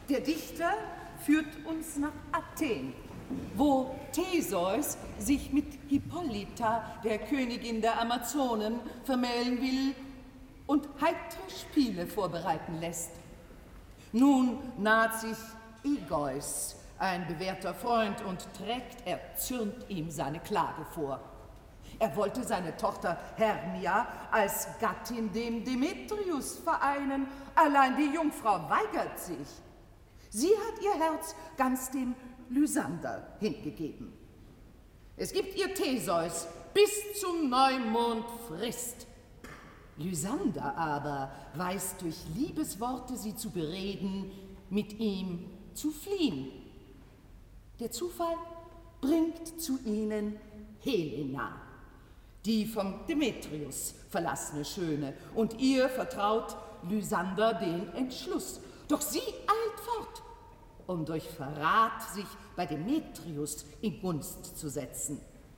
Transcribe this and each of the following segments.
Der Dichter führt uns nach Athen, wo Theseus sich mit Hippolyta, der Königin der Amazonen, vermählen will und heitere Spiele vorbereiten lässt. Nun naht sich Egeus, ein bewährter Freund, und trägt erzürnt ihm seine Klage vor. Er wollte seine Tochter Hermia als Gattin dem Demetrius vereinen, allein die Jungfrau weigert sich. Sie hat ihr Herz ganz dem Lysander hingegeben. Es gibt ihr Theseus bis zum Neumond Frist. Lysander aber weiß durch Liebesworte sie zu bereden, mit ihm zu fliehen. Der Zufall bringt zu ihnen Helena, die vom Demetrius verlassene Schöne, und ihr vertraut Lysander den Entschluss. Doch sie eilt fort, um durch Verrat sich bei Demetrius in Gunst zu setzen.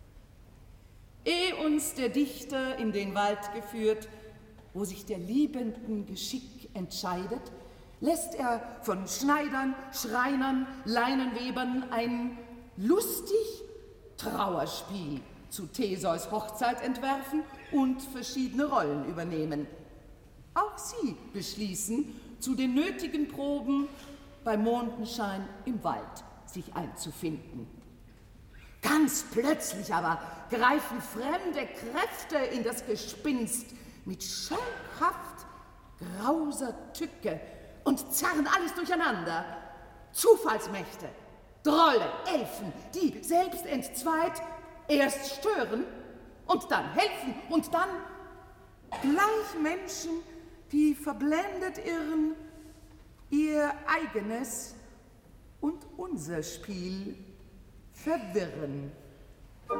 Ehe uns der Dichter in den Wald geführt, wo sich der Liebenden Geschick entscheidet, lässt er von Schneidern, Schreinern, Leinenwebern ein lustig Trauerspiel zu Theseus Hochzeit entwerfen und verschiedene Rollen übernehmen. Auch sie beschließen, zu den nötigen Proben bei Mondenschein im Wald sich einzufinden. Ganz plötzlich aber greifen fremde Kräfte in das Gespinst mit schalkhaft grauser Tücke und zerren alles durcheinander. Zufallsmächte, Drolle, Elfen, die selbst entzweit erst stören und dann helfen und dann gleich Menschen, die verblendet irren, ihr eigenes und unser Spiel verwirren.